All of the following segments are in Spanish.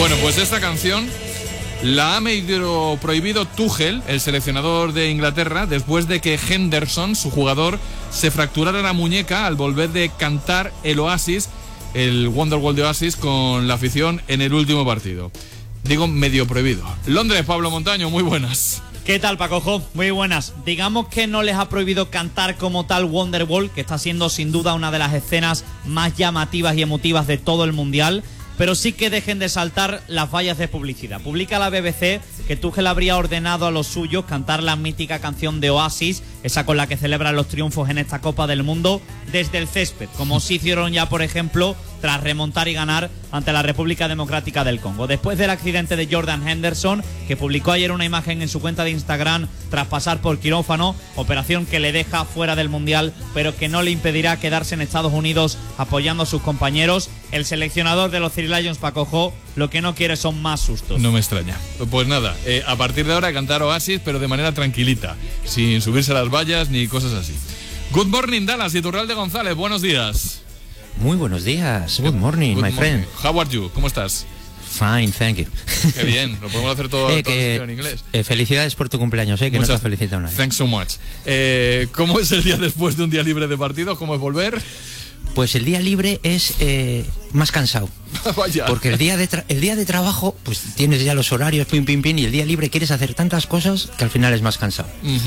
Bueno, pues esta canción la ha medio prohibido Tuchel, el seleccionador de Inglaterra, después de que Henderson, su jugador, se fracturara la muñeca al volver de cantar el Oasis, el Wonderwall de Oasis, con la afición en el último partido. Digo medio prohibido. Londres, Pablo Montaño, muy buenas. ¿Qué tal, Pacojo? Muy buenas. Digamos que no les ha prohibido cantar como tal Wonderwall, que está siendo sin duda una de las escenas más llamativas y emotivas de todo el Mundial, pero sí que dejen de saltar las vallas de publicidad. Publica la BBC que Tuchel habría ordenado a los suyos cantar la mítica canción de Oasis, esa con la que celebran los triunfos en esta Copa del Mundo, desde el césped, como sí hicieron ya, por ejemplo, tras remontar y ganar ante la República Democrática del Congo. Después del accidente de Jordan Henderson, que publicó ayer una imagen en su cuenta de Instagram tras pasar por quirófano, operación que le deja fuera del Mundial, pero que no le impedirá quedarse en Estados Unidos apoyando a sus compañeros, el seleccionador de los Three Lions, Pacojo, lo que no quiere son más sustos. No me extraña. Pues nada, a partir de ahora cantar Oasis, pero de manera tranquilita, sin subirse a las vallas ni cosas así. Good morning, Dallas, Iturralde González, buenos días. Muy buenos días. Good morning, my friend. How are you? ¿Cómo estás? Fine, thank you. Qué bien, lo podemos hacer todo en inglés. Felicidades por tu cumpleaños, que no te has felicitado nadie. Thanks so much. ¿Cómo es el día después de un día libre de partido? ¿Cómo es volver? Pues el día libre es más cansado. Vaya. Porque el día de trabajo, pues tienes ya los horarios, pim, pim, pim, y el día libre quieres hacer tantas cosas que al final es más cansado.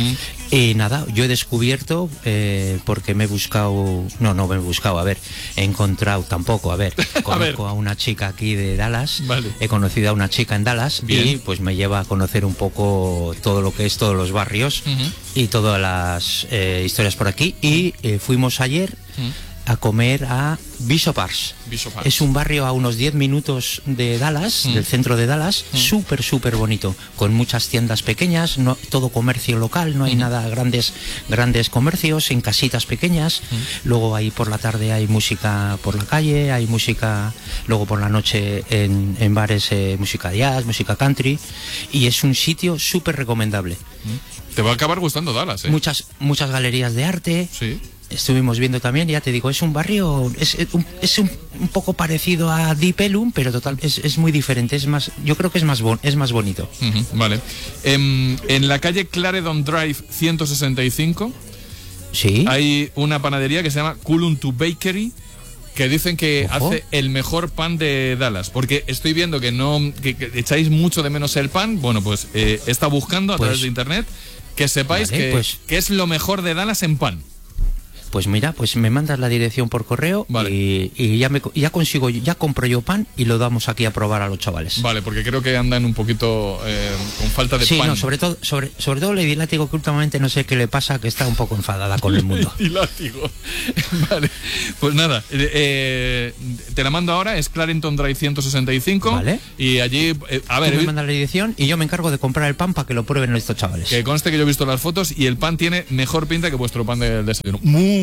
Y nada, yo he descubierto, porque me he buscado, no me he buscado, he encontrado tampoco, conozco a una chica aquí de Dallas, vale. He conocido a una chica en Dallas. Bien. Y pues me lleva a conocer un poco todo lo que es todos los barrios y todas las historias por aquí, y fuimos ayer a comer a Bishop Arts. Es un barrio a unos 10 minutos de Dallas, del centro de Dallas, súper bonito, con muchas tiendas pequeñas, todo comercio local, no hay nada grandes comercios, en casitas pequeñas. Luego ahí por la tarde hay música por la calle, hay música, luego por la noche en bares, música jazz, música country, y es un sitio súper recomendable. Te va a acabar gustando Dallas, ¿eh? Muchas galerías de arte. Sí. Estuvimos viendo también, ya te digo, es un barrio, es un poco parecido a Deep Ellum, pero total, es muy diferente, yo creo que es más bonito. Vale. En la calle Clarendon Drive 165, ¿sí? Hay una panadería que se llama Kuluntu Bakery, que dicen que hace el mejor pan de Dallas, porque estoy viendo que echáis mucho de menos el pan. Bueno, pues he estado buscando a través de internet, que sepáis que es lo mejor de Dallas en pan. Pues mira, pues me mandas la dirección por correo, vale. y ya compro yo pan y lo damos aquí a probar a los chavales. Vale, porque creo que andan un poquito con falta de pan. Sí, no, sobre todo Lady Látigo, que últimamente no sé qué le pasa, que está un poco enfadada con el mundo. Y Látigo. Vale, pues nada, te la mando ahora, es Clarendon Drive 165. Vale. Y allí, me mandas la dirección y yo me encargo de comprar el pan para que lo prueben estos chavales. Que conste que yo he visto las fotos y el pan tiene mejor pinta que vuestro pan del desayuno.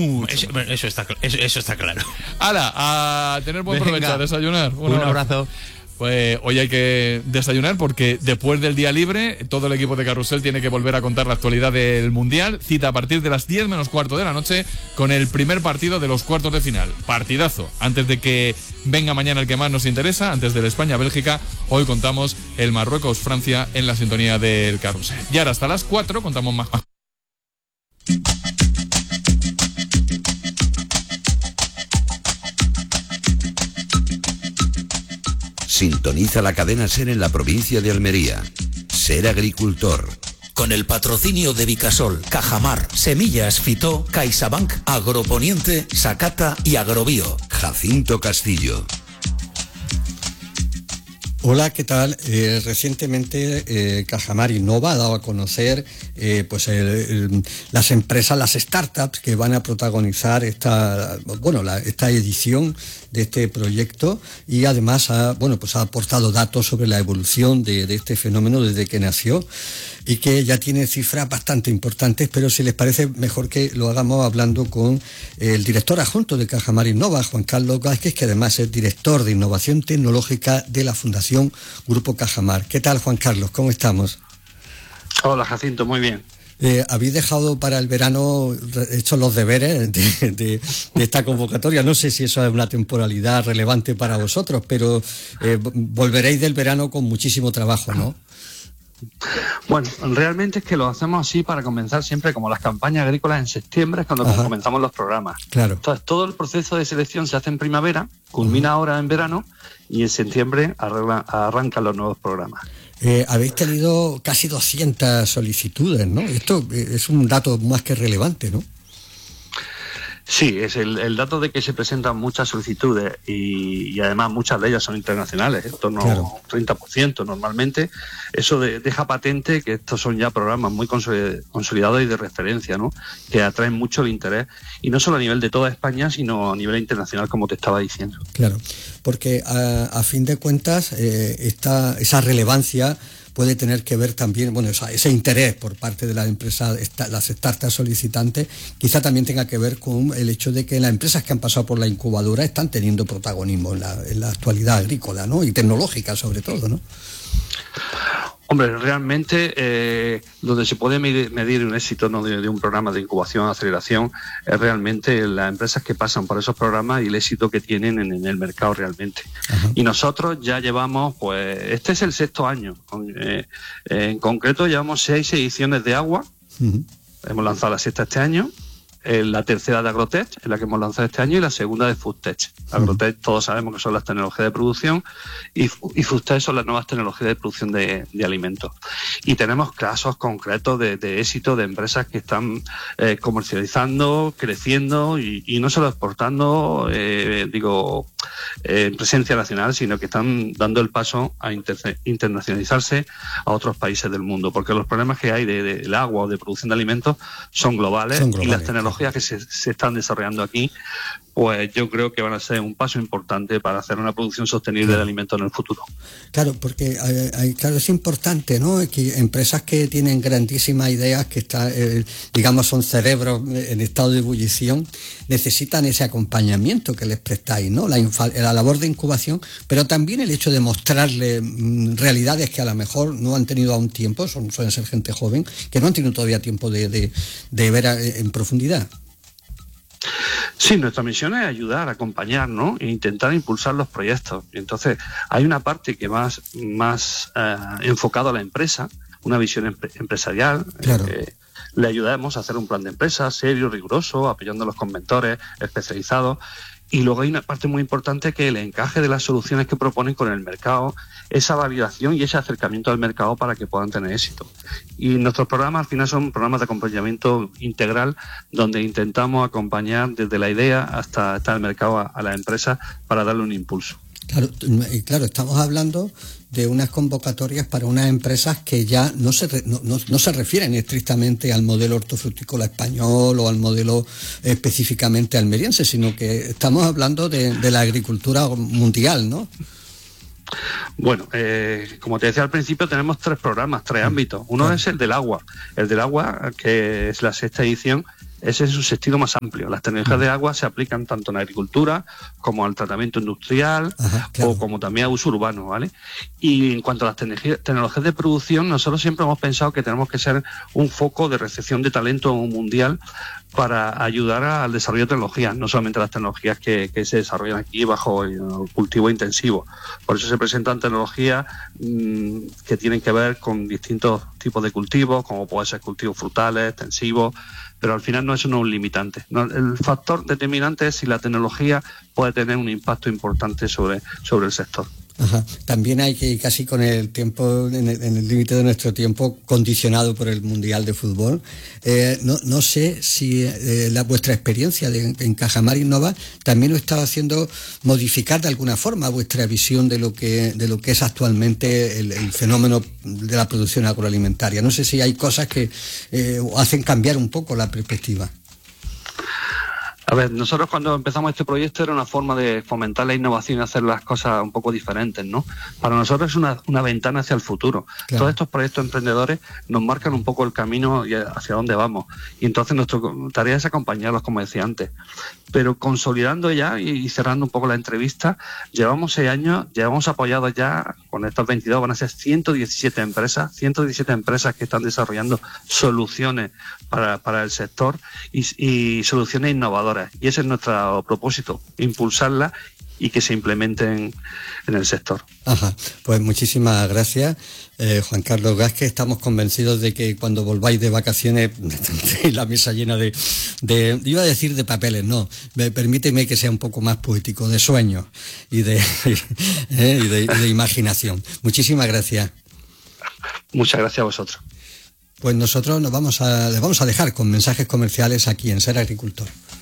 Eso está claro. ¡Hala! A tener buen provecho, a desayunar. Un abrazo. Pues hoy hay que desayunar porque después del día libre todo el equipo de Carrusel tiene que volver a contar la actualidad del Mundial. Cita a partir de las 10 menos cuarto de la noche con el primer partido de los cuartos de final. Partidazo. Antes de que venga mañana el que más nos interesa, antes del España-Bélgica, hoy contamos el Marruecos-Francia en la sintonía del Carrusel. Y ahora hasta las 4 contamos más. Sintoniza la cadena SER en la provincia de Almería. Ser agricultor. Con el patrocinio de Vicasol, Cajamar, Semillas Fitó, CaixaBank, Agroponiente, Sacata y Agrobio. Jacinto Castillo. Hola, ¿qué tal? Recientemente Cajamar Innova ha dado a conocer las empresas, las startups que van a protagonizar esta edición de este proyecto, y además ha aportado datos sobre la evolución de este fenómeno desde que nació, y que ya tiene cifras bastante importantes, pero si les parece mejor que lo hagamos hablando con el director adjunto de Cajamar Innova, Juan Carlos Vázquez, que además es director de Innovación Tecnológica de la Fundación Grupo Cajamar. ¿Qué tal, Juan Carlos? ¿Cómo estamos? Hola, Jacinto, muy bien. Habéis dejado para el verano hechos los deberes de esta convocatoria. No sé si eso es una temporalidad relevante para vosotros, pero volveréis del verano con muchísimo trabajo, ¿no? Bueno, realmente es que lo hacemos así para comenzar siempre, como las campañas agrícolas en septiembre, es cuando comenzamos los programas. Claro. Entonces, todo el proceso de selección se hace en primavera, culmina ahora en verano y en septiembre arrancan los nuevos programas. Habéis tenido casi 200 solicitudes, ¿no? Esto es un dato más que relevante, ¿no? Sí, es el dato de que se presentan muchas solicitudes y además muchas de ellas son internacionales, en torno a un 30% normalmente. Eso deja patente que estos son ya programas muy consolidados y de referencia, ¿no? Que atraen mucho el interés, y no solo a nivel de toda España, sino a nivel internacional, como te estaba diciendo. Claro, porque a fin de cuentas esa relevancia puede tener que ver también, bueno, ese interés por parte de las empresas, las startups solicitantes, quizá también tenga que ver con el hecho de que las empresas que han pasado por la incubadora están teniendo protagonismo en la actualidad agrícola, ¿no? Y tecnológica sobre todo, ¿no? Hombre, realmente donde se puede medir un éxito, ¿no?, de un programa de incubación, aceleración, es realmente las empresas que pasan por esos programas y el éxito que tienen en el mercado realmente. Ajá. Y nosotros ya llevamos, pues, este es el 6º año. En concreto llevamos 6 ediciones de agua. Hemos lanzado la 6ª este año. La 3ª de Agrotech, es la que hemos lanzado este año, y la 2ª de Foodtech. Agrotech todos sabemos que son las tecnologías de producción y Foodtech son las nuevas tecnologías de producción de alimentos. Y tenemos casos concretos de éxito de empresas que están comercializando, creciendo y no solo exportando, en presencia nacional, sino que están dando el paso a internacionalizarse a otros países del mundo, porque los problemas que hay del agua o de producción de alimentos son globales, y las tecnologías que se están desarrollando aquí, pues yo creo que van a ser un paso importante para hacer una producción sostenible de alimentos en el futuro. Claro, porque claro, es importante, ¿no?, que empresas que tienen grandísimas ideas, que digamos son cerebros en estado de ebullición, necesitan ese acompañamiento que les prestáis, ¿no? La labor de incubación, pero también el hecho de mostrarle realidades que a lo mejor no han tenido aún tiempo, suelen ser gente joven, que no han tenido todavía tiempo de ver en profundidad. Sí, nuestra misión es ayudar, acompañar, ¿no?, e intentar impulsar los proyectos. Y entonces hay una parte que más enfocada a la empresa, una visión empresarial. Claro. Le ayudamos a hacer un plan de empresa serio, riguroso, apoyándolos con mentores especializados. Y luego hay una parte muy importante, que el encaje de las soluciones que proponen con el mercado, esa validación y ese acercamiento al mercado para que puedan tener éxito. Y nuestros programas al final son programas de acompañamiento integral, donde intentamos acompañar desde la idea hasta el mercado a la empresa para darle un impulso. Claro, estamos hablando de unas convocatorias para unas empresas que ya no se refieren estrictamente al modelo hortofrutícola español o al modelo específicamente almeriense, sino que estamos hablando de la agricultura mundial, ¿no? Bueno, como te decía al principio, tenemos 3 programas, 3 ámbitos. Uno es el del agua. El del agua, que es la 6ª edición, ese es un sentido más amplio. Las tecnologías de agua se aplican tanto en la agricultura como al tratamiento industrial, o como también a uso urbano, ¿vale? Y en cuanto a las tecnologías de producción, nosotros siempre hemos pensado que tenemos que ser un foco de recepción de talento mundial para ayudar al desarrollo de tecnologías, no solamente las tecnologías que se desarrollan aquí bajo el cultivo intensivo. Por eso se presentan tecnologías que tienen que ver con distintos tipos de cultivos, como pueden ser cultivos frutales, extensivos, pero al final eso no es un limitante. El factor determinante es si la tecnología puede tener un impacto importante sobre el sector. Ajá. También hay que, casi con el tiempo, en el límite de nuestro tiempo, condicionado por el Mundial de Fútbol, no sé si vuestra experiencia en Cajamar Innova también lo está haciendo modificar de alguna forma vuestra visión de lo que es actualmente el fenómeno de la producción agroalimentaria. No sé si hay cosas que hacen cambiar un poco la perspectiva. A ver, nosotros cuando empezamos este proyecto era una forma de fomentar la innovación y hacer las cosas un poco diferentes, ¿no? Para nosotros es una ventana hacia el futuro. Claro. Todos estos proyectos emprendedores nos marcan un poco el camino y hacia dónde vamos. Y entonces nuestra tarea es acompañarlos, como decía antes. Pero consolidando ya y cerrando un poco la entrevista, llevamos 6 años, llevamos apoyados ya, con estos 22 van a ser 117 empresas que están desarrollando soluciones para el sector y soluciones innovadoras. Y ese es nuestro propósito, impulsarlas y que se implementen en el sector. Ajá, pues muchísimas gracias, Juan Carlos Gázquez. Estamos convencidos de que cuando volváis de vacaciones la mesa llena de iba a decir de papeles, no, permíteme que sea un poco más poético, de sueños y de imaginación. Muchísimas gracias. Muchas gracias a vosotros. Pues nosotros les vamos a dejar con mensajes comerciales aquí en Ser Agricultor.